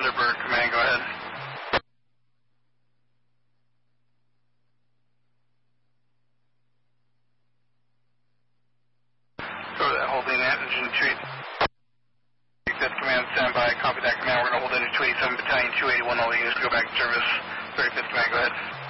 Thunderbird Command, go ahead. Go to that holding engine 2. That's command, stand by, copy that command. We're going to hold engine 287 Battalion 281, all units go back to service. 35th Command, go ahead.